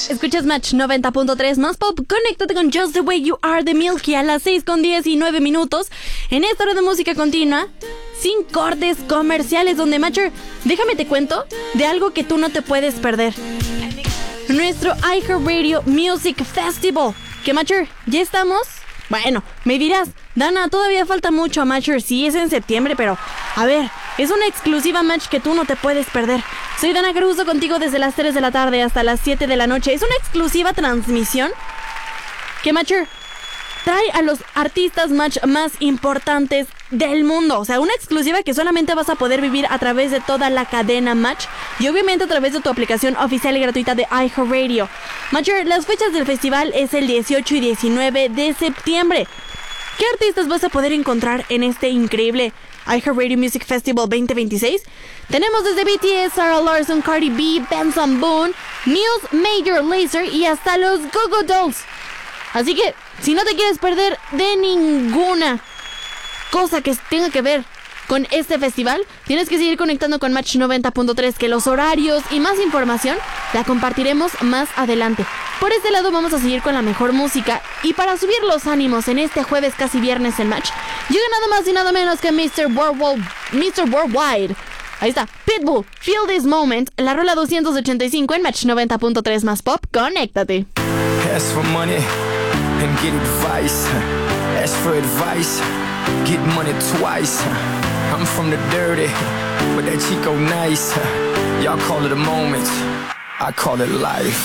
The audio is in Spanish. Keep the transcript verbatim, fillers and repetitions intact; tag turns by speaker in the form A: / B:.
A: Escuchas Match noventa punto tres más pop. Conéctate con Just the Way You Are de Milky a las seis con diecinueve minutos. En esta hora de música continua, sin cortes comerciales, donde Matcher, déjame te cuento de algo que tú no te puedes perder. Nuestro iHeartRadio Music Festival. ¿Qué, Matcher? ¿Ya estamos? Bueno, me dirás, Dana, todavía falta mucho a Matcher. Sí, es en septiembre, pero a ver, es una exclusiva Match que tú no te puedes perder. Soy Dana Caruso contigo desde las tres de la tarde hasta las siete de la noche. Es una exclusiva transmisión que Matcher trae a los artistas Match más importantes del mundo. O sea, una exclusiva que solamente vas a poder vivir a través de toda la cadena Match y obviamente a través de tu aplicación oficial y gratuita de iHeartRadio. Matcher, las fechas del festival es el dieciocho y diecinueve de septiembre. ¿Qué artistas vas a poder encontrar en este increíble iHeartRadio Music Festival veinte veintiséis? Tenemos desde B T S, Sarah Larson, Cardi B, Benson Boone, Muse, Major Lazer y hasta los Go Go Dolls. Así que, si no te quieres perder de ninguna cosa que tenga que ver con este festival, tienes que seguir conectando con Match noventa punto tres, que los horarios y más información la compartiremos más adelante. Por este lado vamos a seguir con la mejor música, y para subir los ánimos en este jueves casi viernes en Match, llega nada más y nada menos que mister Worldwide, mister Worldwide. Ahí está, Pitbull, Feel This Moment, la rola doscientos ochenta y cinco en Match noventa punto tres más pop. Conéctate.
B: Ask for money and get advice. Ask for advice, get money twice. I'm from the dirty, but that Chico nice. Y'all call it a moment, I call it life.